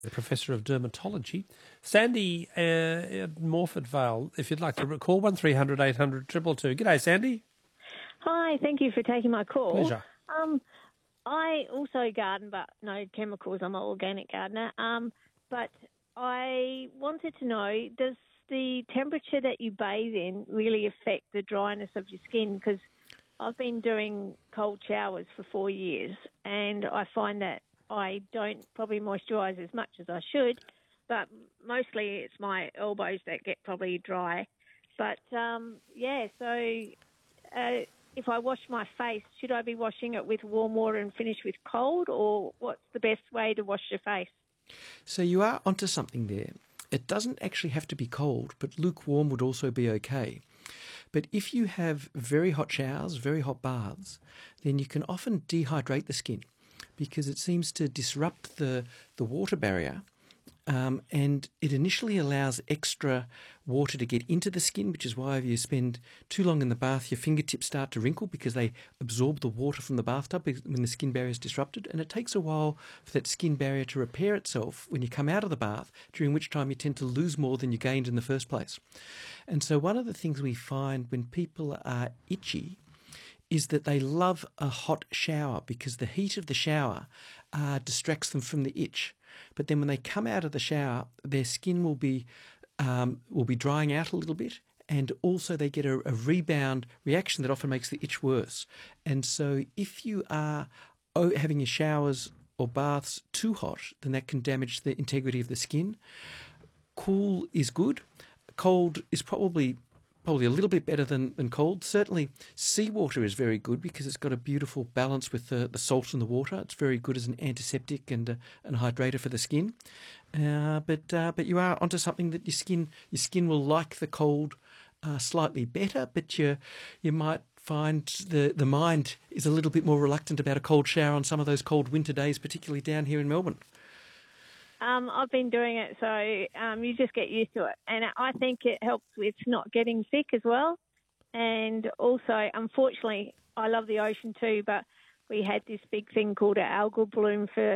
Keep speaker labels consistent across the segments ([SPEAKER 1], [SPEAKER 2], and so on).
[SPEAKER 1] Professor of Dermatology. Sandy at Morford Vale, if you'd like to call 1300 800 222. G'day, Sandy.
[SPEAKER 2] Hi, thank you for taking my call.
[SPEAKER 1] Pleasure.
[SPEAKER 2] I also garden, but no chemicals. I'm an organic gardener. But I wanted to know, does the temperature that you bathe in really affect the dryness of your skin? Because I've been doing cold showers for 4 years, and I find that I don't probably moisturise as much as I should, but mostly it's my elbows that get probably dry. But, if I wash my face, should I be washing it with warm water and finish with cold, or what's the best way to wash your face?
[SPEAKER 3] So you are onto something there. It doesn't actually have to be cold, but lukewarm would also be okay. But if you have very hot showers, very hot baths, then you can often dehydrate the skin because it seems to disrupt the water barrier, and it initially allows extra water to get into the skin, which is why if you spend too long in the bath, your fingertips start to wrinkle because they absorb the water from the bathtub when the skin barrier is disrupted. And it takes a while for that skin barrier to repair itself when you come out of the bath, during which time you tend to lose more than you gained in the first place. And so one of the things we find when people are itchy is that they love a hot shower because the heat of the shower distracts them from the itch. But then when they come out of the shower, their skin will be drying out a little bit, and also they get a rebound reaction that often makes the itch worse. And so if you are having your showers or baths too hot, then that can damage the integrity of the skin. Cool is good. Cold is probably a little bit better than cold. Certainly seawater is very good because it's got a beautiful balance with the salt in the water. It's very good as an antiseptic and an hydrator for the skin. But you are onto something that your skin will like the cold slightly better, but you might find the mind is a little bit more reluctant about a cold shower on some of those cold winter days, particularly down here in Melbourne.
[SPEAKER 2] I've been doing it, so you just get used to it. And I think it helps with not getting sick as well. And also, unfortunately, I love the ocean too, but we had this big thing called an algal bloom for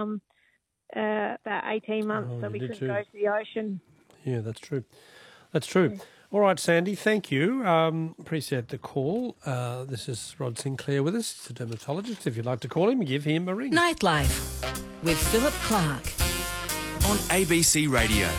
[SPEAKER 2] about 18 months, so we couldn't go to the ocean.
[SPEAKER 1] Yeah, that's true. That's true. Yeah. All right, Sandy, thank you. Appreciate the call. This is Rod Sinclair with us. He's a dermatologist. If you'd like to call him, give him a ring.
[SPEAKER 4] Nightlife with Philip Clark on ABC Radio.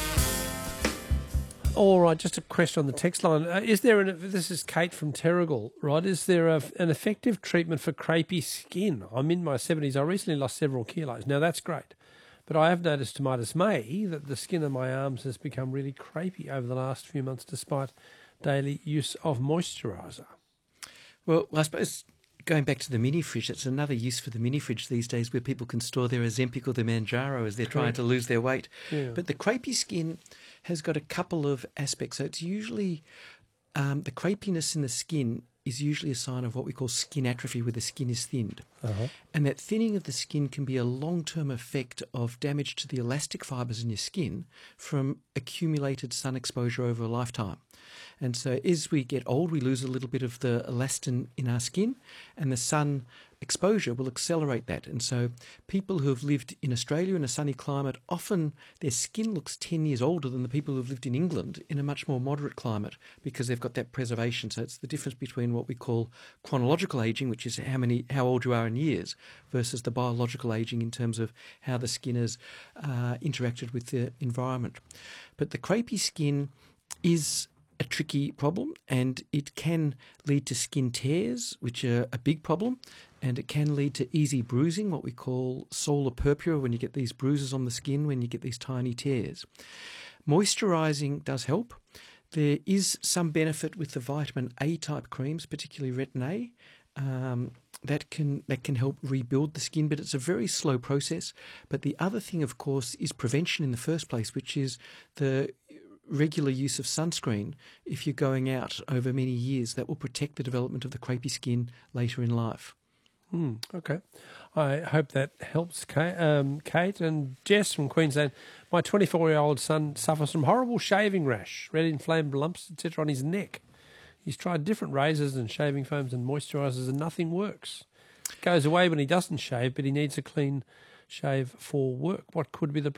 [SPEAKER 1] All right, just a question on the text line. This is Kate from Terrigal, right? Is there an effective treatment for crepey skin? I'm in my 70s. I recently lost several kilos. Now, that's great. But I have noticed to my dismay that the skin of my arms has become really crepey over the last few months despite daily use of moisturiser.
[SPEAKER 3] Well, I suppose going back to the mini fridge, it's another use for the mini fridge these days where people can store their Ozempic or their Manjaro as they're trying to lose their weight. Yeah. But the crepey skin has got a couple of aspects. So it's usually the crepiness in the skin is usually a sign of what we call skin atrophy, where the skin is thinned. Uh-huh. And that thinning of the skin can be a long-term effect of damage to the elastic fibres in your skin from accumulated sun exposure over a lifetime. And so as we get old, we lose a little bit of the elastin in our skin, and the sun exposure will accelerate that. And so people who have lived in Australia in a sunny climate, often their skin looks 10 years older than the people who have lived in England in a much more moderate climate because they've got that preservation. So it's the difference between what we call chronological aging, which is how old you are in years, versus the biological aging in terms of how the skin has interacted with the environment. But the crepey skin is a tricky problem, and it can lead to skin tears, which are a big problem, and it can lead to easy bruising, what we call solar purpura, when you get these bruises on the skin when you get these tiny tears. Moisturising does help. There is some benefit with the vitamin A type creams, particularly Retin A. That can help rebuild the skin, but it's a very slow process. But the other thing, of course, is prevention in the first place, which is the regular use of sunscreen. If you're going out over many years, that will protect the development of the crepey skin later in life.
[SPEAKER 1] Okay. I hope that helps, Kate. And Jess from Queensland. My 24-year-old son suffers from horrible shaving rash, red inflamed lumps, etc. on his neck. He's tried different razors and shaving foams and moisturisers and nothing works. It goes away when he doesn't shave, but he needs a clean shave for work. What could be the